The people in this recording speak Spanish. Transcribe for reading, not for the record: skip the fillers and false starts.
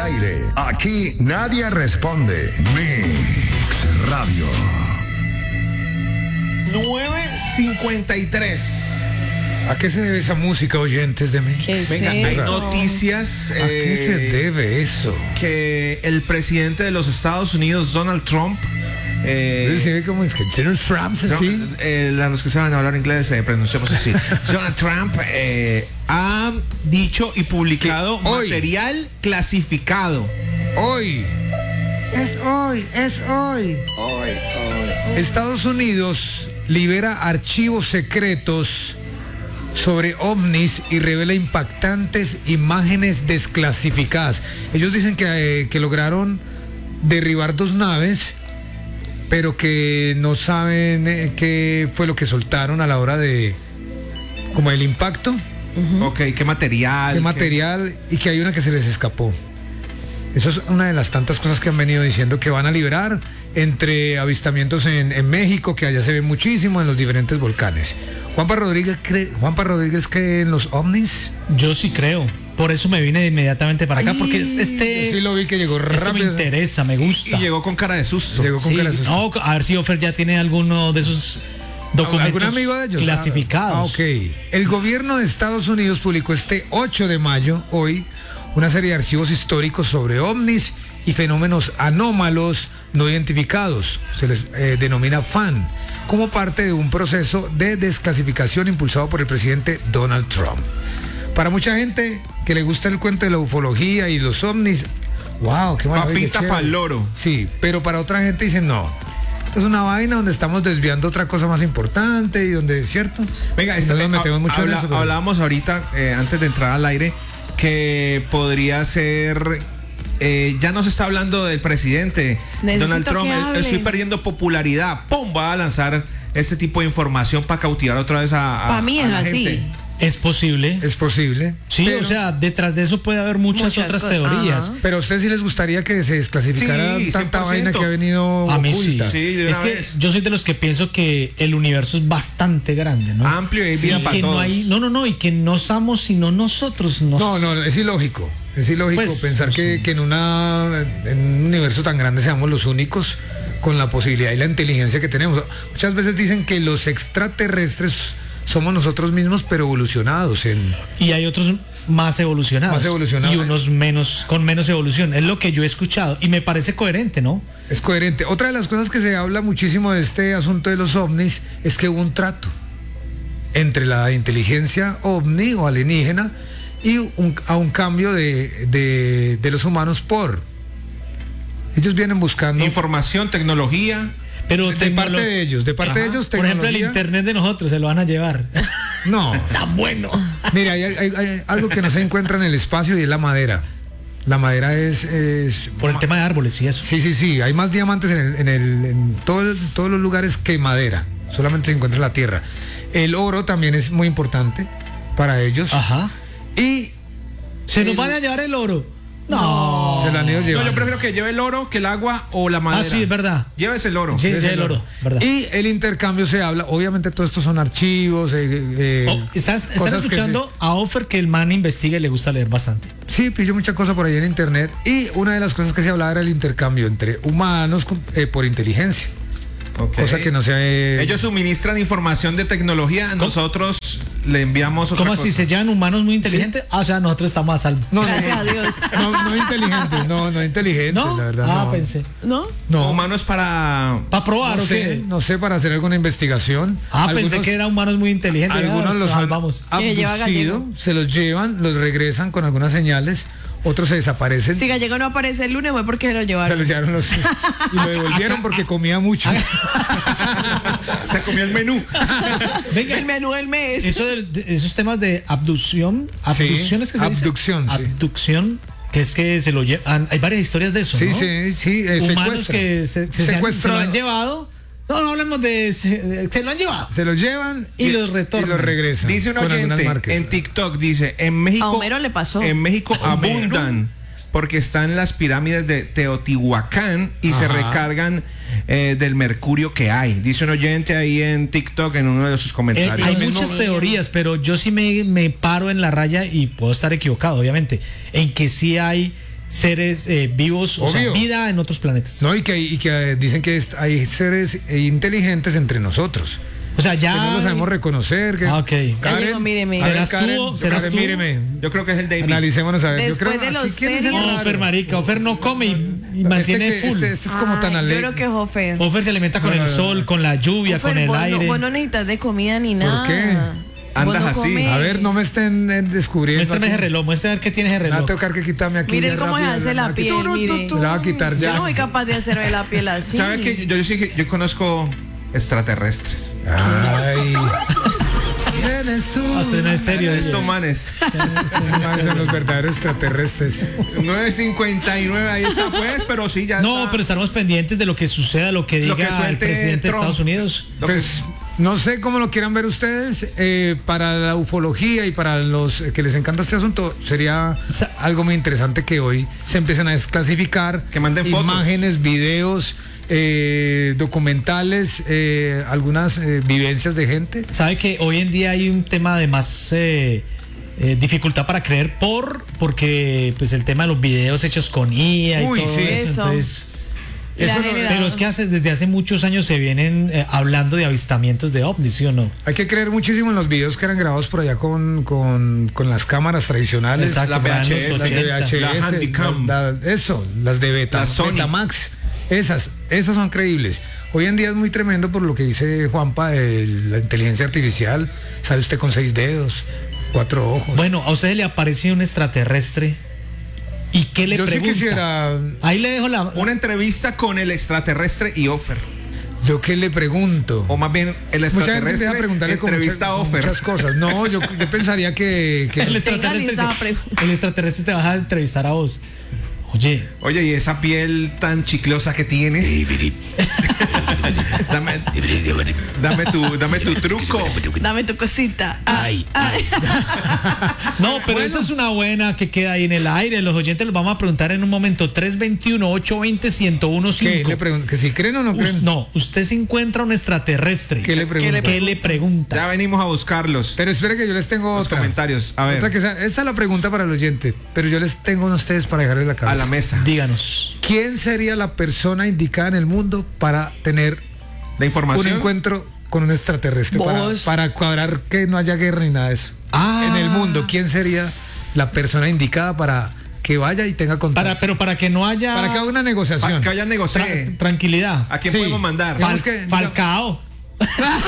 aire. Aquí nadie responde. Mix Radio. 9:53. ¿A qué se debe esa música, oyentes de mí? Venga, hay noticias. ¿A qué se debe eso? Que el presidente de los Estados Unidos, Donald Trump, sí, ¿cómo es que Donald Trump así? los que saben hablar inglés, pronunciamos así. Donald Trump ha dicho y publicado material clasificado. Hoy. Es hoy. Estados Unidos libera archivos secretos sobre ovnis y revela impactantes imágenes desclasificadas. Ellos dicen que lograron derribar 2 naves, pero que no saben qué fue lo que soltaron a la hora de, como el impacto. Ok, qué material. Y que hay una que se les escapó. Eso es una de las tantas cosas que han venido diciendo que van a liberar, entre avistamientos en México, que allá se ve muchísimo, en los diferentes volcanes. Juanpa Rodríguez cree en los ovnis. Yo sí creo. Por eso me vine inmediatamente para acá, porque sí lo vi que llegó rápido. Me interesa, me gusta. Y llegó con cara de susto. No, a ver si Ofer ya tiene alguno de esos documentos ¿algún amigo de ellos? Clasificados. Ok. El gobierno de Estados Unidos publicó este 8 de mayo, hoy, una serie de archivos históricos sobre ovnis y fenómenos anómalos no identificados. Se les denomina FAN, como parte de un proceso de desclasificación impulsado por el presidente Donald Trump. Para mucha gente que le gusta el cuento de la ufología y los ovnis, wow, qué maravilla. Papita pa'l loro. Sí, pero para otra gente dicen no. Esto es una vaina donde estamos desviando otra cosa más importante y donde, ¿cierto? Venga, nos metemos mucho en eso. Hablábamos ahorita, antes de entrar al aire, que podría ser, ya no se está hablando del presidente Donald Trump, estoy perdiendo popularidad, ¡pum! Va a lanzar este tipo de información para cautivar otra vez a mí es la así. gente. Es posible. Sí, pero, o sea, detrás de eso puede haber muchas otras teorías. Pero a ustedes sí les gustaría que se desclasificara tanta 100%. Vaina que ha venido a mí oculta. Sí, es que yo soy de los que pienso que el universo es bastante grande, ¿no? Amplio y hay vida para todos. Y que no somos sino nosotros. No, es ilógico. Es ilógico pensar que en un universo tan grande seamos los únicos con la posibilidad y la inteligencia que tenemos. Muchas veces dicen que los extraterrestres somos nosotros mismos, pero evolucionados. Y hay otros más evolucionados. Y unos con menos evolución. Es lo que yo he escuchado. Y me parece coherente, ¿no? Es coherente. Otra de las cosas que se habla muchísimo de este asunto de los ovnis es que hubo un trato entre la inteligencia ovni o alienígena y a un cambio de los humanos por... Ellos vienen buscando... información, tecnología... Pero de parte de ellos, tecnología. Por ejemplo, el internet de nosotros se lo van a llevar. No. Tan bueno. Mira, hay algo que no se encuentra en el espacio y es la madera. La madera es por el tema de árboles y eso. Sí. Hay más diamantes en todos los lugares que madera. Solamente se encuentra en la tierra. El oro también es muy importante para ellos. Ajá. Y se nos van a llevar el oro. No. Se lo han ido llevando. No, yo prefiero que lleve el oro que el agua o la madera. Ah, sí, es verdad. Llévese el oro. Sí, el oro, ¿verdad? Y el intercambio se habla, obviamente todo esto son archivos. ¿Están escuchando a Ofer que el man investiga y le gusta leer bastante? Sí, pillo mucha cosa por ahí en internet. Y una de las cosas que se hablaba era el intercambio entre humanos por inteligencia. Okay. Cosa que no se... Ellos suministran información de tecnología, nosotros le enviamos otra ¿Cómo cosa. así? ¿Se llevan humanos muy inteligentes? ¿Sí? O sea, nosotros estamos a salvo. Gracias a Dios. No inteligentes, no inteligentes, ¿No? la verdad. Pensé. ¿No? Humanos para probar, ¿o qué? No sé, para hacer alguna investigación. Pensé que eran humanos muy inteligentes. Algunos los han abducido, se los llevan, los regresan con algunas señales. Otros se desaparecen. Si Gallego no aparece el lunes fue porque se lo llevaron. Se lo llevaron y lo devolvieron porque comía mucho. Se comió el menú. Venga, el menú del mes. Esos temas de abducción es que se dice. Abducción, que es que se lo llevan. Hay varias historias de eso, ¿no? Sí. Humanos que se lo han llevado. No hablemos de se lo han llevado. Se los llevan y los retornan. Y los regresan. Dice un oyente en TikTok, dice, en México. A Homero le pasó. En México abundan porque están las pirámides de Teotihuacán y se recargan del mercurio que hay. Dice un oyente ahí en TikTok en uno de sus comentarios. Hay muchas teorías, pero yo sí me paro en la raya y puedo estar equivocado, obviamente, en que sí hay seres vivos, o sea, vida en otros planetas. No, y que dicen que hay seres inteligentes entre nosotros. O sea, ya. Que no lo sabemos reconocer. Que... Ok. Karen, míreme. ¿Serás tú? Míreme. Yo creo que es el David. Analicémonos a ver. Después de los Ofer, marica. Ofer no come y mantiene full. Este es como tan alegre. Yo creo que es Ofer. Ofer se alimenta con el sol, con la lluvia, Ofer, con el vos aire. vos no necesitas de comida ni nada. ¿Por qué? Andas así. Comés. A ver, no me estén descubriendo. Muéstrame ese reloj, muéstrame a ver qué tiene ese Me va reloj. a tocar que quitarme aquí. Miren cómo se hace la piel, mire. La va a quitar ya. Yo no soy capaz de hacerme la piel así. ¿Saben qué? Yo conozco extraterrestres. Ay. No, en serio. Estos manes. Son los verdaderos extraterrestres. 9:59, ahí está pues, pero sí, ya No, está. pero estaremos pendientes de lo que suceda, lo que diga el suelte presidente de Trump. Estados Unidos. Pues no sé cómo lo quieran ver ustedes. Para la ufología y para los que les encanta este asunto, sería algo muy interesante que hoy se empiecen a desclasificar. Que manden fotos. Imágenes, videos, documentales, algunas vivencias de gente. Sabe que hoy en día hay un tema de más dificultad para creer porque pues el tema de los videos hechos con IA y Uy, todo sí. eso. Entonces, pero es que desde hace muchos años se vienen hablando de avistamientos de ovnis, ¿sí o no? Hay que creer muchísimo en los videos que eran grabados por allá con las cámaras tradicionales. Exacto, la para los VHS, Las de 80. VHS, la Handycam. Las de La Sony. Betamax. Esas son creíbles. Hoy en día es muy tremendo por lo que dice Juanpa de la inteligencia artificial. Sale usted con 6 dedos, 4 ojos. Bueno, a usted le aparece un extraterrestre y ¿qué le Yo sí pregunta? quisiera. Ahí le dejo Una entrevista con el extraterrestre y Ofer. ¿Yo qué le pregunto? O más bien, el Mucha gente extraterrestre empieza a preguntarle con entrevista a Ofer. muchas cosas. No, yo pensaría que el Tenga lista el extraterrestre te va a entrevistar a vos. Oye, y esa piel tan chiclosa que tienes. dame tu truco. Dame tu cosita. Ay. no, pero esa es una buena que queda ahí en el aire. Los oyentes los vamos a preguntar en un momento. 321-820-1015. ¿Qué le pregunto? ¿Que si creen o no creen? No, usted se encuentra un extraterrestre. ¿Qué le pregunta? ¿Qué le pregunta? Ya venimos a buscarlos. Pero espere que yo les tengo Los otra. comentarios. A ver. Esta es la pregunta para el oyente, pero yo les tengo a ustedes para dejarle la cabeza. A la mesa. Díganos. ¿Quién sería la persona indicada en el mundo para tener La información. un encuentro con un extraterrestre? Para cuadrar que no haya guerra ni nada de eso. En el mundo, ¿quién sería la persona indicada para que vaya y tenga contacto? Pero para que no haya... Para que haga una negociación. Para que haya negociación. Tranquilidad. ¿A quién Sí. podemos mandar? Digamos que- Falcao.